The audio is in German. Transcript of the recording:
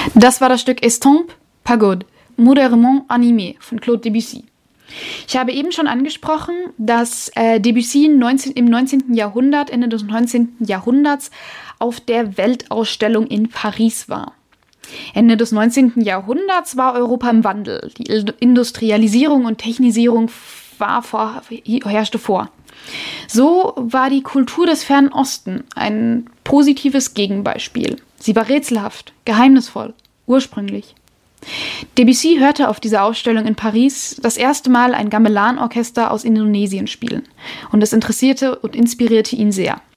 Das war das Stück Estampes, Pagode, modernement animé von Claude Debussy. Ich habe eben schon angesprochen, dass Debussy im 19. Jahrhundert, Ende des 19. Jahrhunderts, auf der Weltausstellung in Paris war. Ende des 19. Jahrhunderts war Europa im Wandel. Die Industrialisierung und Technisierung herrschte vor. So war die Kultur des Fernen Osten ein positives Gegenbeispiel. Sie war rätselhaft, geheimnisvoll, ursprünglich. Debussy hörte auf dieser Ausstellung in Paris das erste Mal ein Gamelan-Orchester aus Indonesien spielen. Und es interessierte und inspirierte ihn sehr.